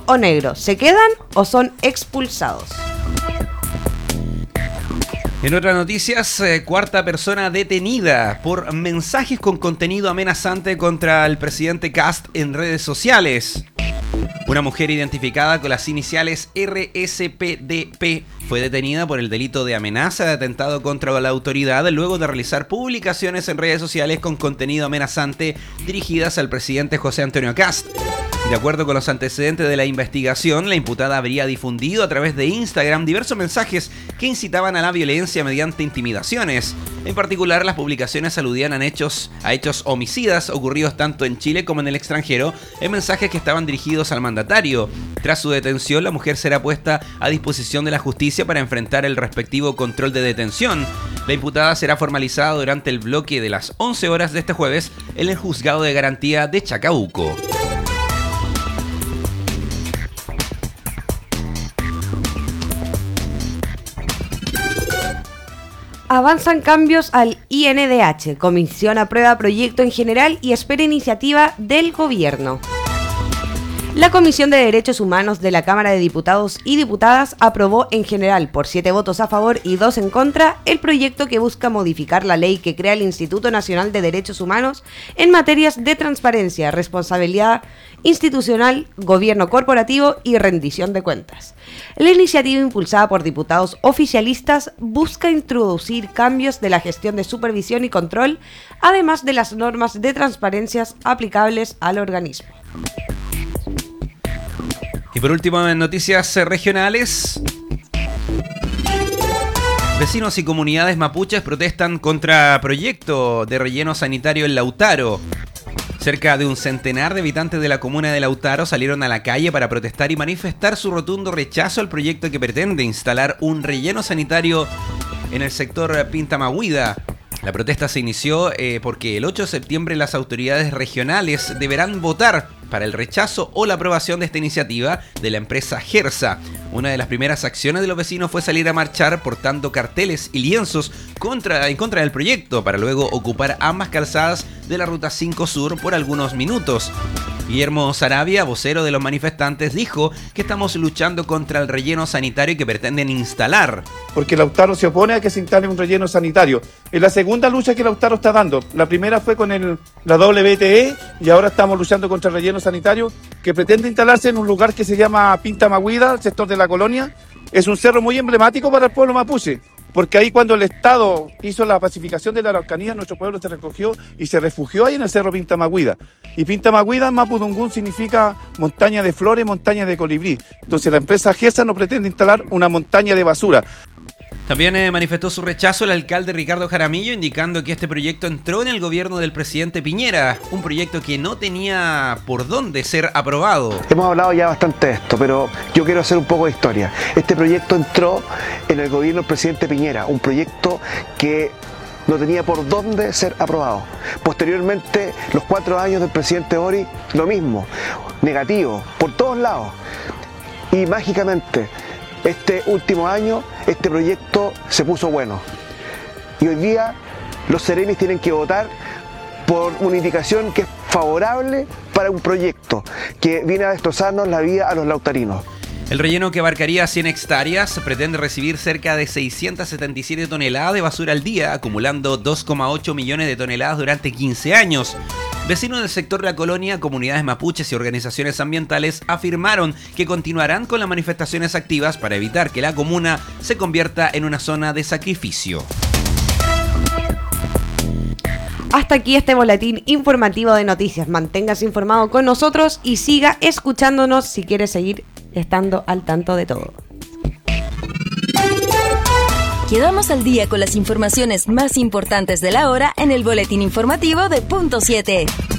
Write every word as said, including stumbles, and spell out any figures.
o negro? ¿Se quedan o son expulsados? En otras noticias, eh, cuarta persona detenida por mensajes con contenido amenazante contra el presidente Kast en redes sociales. Una mujer identificada con las iniciales R S P D P fue detenida por el delito de amenaza de atentado contra la autoridad luego de realizar publicaciones en redes sociales con contenido amenazante dirigidas al presidente José Antonio Kast. De acuerdo con los antecedentes de la investigación, la imputada habría difundido a través de Instagram diversos mensajes que incitaban a la violencia mediante intimidaciones. En particular, las publicaciones aludían a hechos, a hechos homicidas ocurridos tanto en Chile como en el extranjero, en mensajes que estaban dirigidos al mandatario. Tras su detención, la mujer será puesta a disposición de la justicia para enfrentar el respectivo control de detención. La imputada será formalizada durante el bloque de las once horas de este jueves en el Juzgado de Garantía de Chacabuco. Avanzan cambios al I N D H. Comisión aprueba proyecto en general y espera iniciativa del gobierno. La Comisión de Derechos Humanos de la Cámara de Diputados y Diputadas aprobó en general, por siete votos a favor y dos en contra, el proyecto que busca modificar la ley que crea el Instituto Nacional de Derechos Humanos en materias de transparencia, responsabilidad institucional, gobierno corporativo y rendición de cuentas. La iniciativa, impulsada por diputados oficialistas, busca introducir cambios de la gestión de supervisión y control, además de las normas de transparencia aplicables al organismo. Y por último, en noticias regionales, vecinos y comunidades mapuches protestan contra proyecto de relleno sanitario en Lautaro. Cerca de un centenar de habitantes de la comuna de Lautaro salieron a la calle para protestar y manifestar su rotundo rechazo al proyecto que pretende instalar un relleno sanitario en el sector Pintamagüida. La protesta se inició eh, porque el ocho de septiembre las autoridades regionales deberán votar para el rechazo o la aprobación de esta iniciativa de la empresa Gersa. Una de las primeras acciones de los vecinos fue salir a marchar portando carteles y lienzos contra, en contra del proyecto, para luego ocupar ambas calzadas de la Ruta cinco Sur por algunos minutos. Guillermo Sarabia, vocero de los manifestantes, dijo que estamos luchando contra el relleno sanitario que pretenden instalar. Porque Lautaro se opone a que se instale un relleno sanitario. Es la segunda lucha que Lautaro está dando. La primera fue con el, la W T E y ahora estamos luchando contra el relleno sanitario que pretende instalarse en un lugar que se llama Pintamagüida, el sector de la colonia. Es un cerro muy emblemático para el pueblo mapuche, porque ahí cuando el Estado hizo la pacificación de la Araucanía, nuestro pueblo se recogió y se refugió ahí en el cerro Pintamagüida. Y Pintamagüida en mapudungún significa montaña de flores, montaña de colibrí. Entonces la empresa Gersa no pretende instalar una montaña de basura. También eh, manifestó su rechazo el alcalde Ricardo Jaramillo, indicando que este proyecto entró en el gobierno del presidente Piñera, un proyecto que no tenía por dónde ser aprobado. Hemos hablado ya bastante de esto, pero yo quiero hacer un poco de historia. Este proyecto entró en el gobierno del presidente Piñera, un proyecto que no tenía por dónde ser aprobado. Posteriormente, los cuatro años del presidente Boric, lo mismo, negativo, por todos lados. Y mágicamente, este último año, este proyecto se puso bueno. Y hoy día los seremis tienen que votar por una indicación que es favorable para un proyecto que viene a destrozarnos la vida a los lautarinos. El relleno, que abarcaría cien hectáreas, pretende recibir cerca de seiscientas setenta y siete toneladas de basura al día, acumulando dos coma ocho millones de toneladas durante quince años. Vecinos del sector de la colonia, comunidades mapuches y organizaciones ambientales afirmaron que continuarán con las manifestaciones activas para evitar que la comuna se convierta en una zona de sacrificio. Hasta aquí este boletín informativo de noticias. Manténgase informado con nosotros y siga escuchándonos si quiere seguir estando al tanto de todo. Quedamos al día con las informaciones más importantes de la hora en el boletín informativo de Punto siete.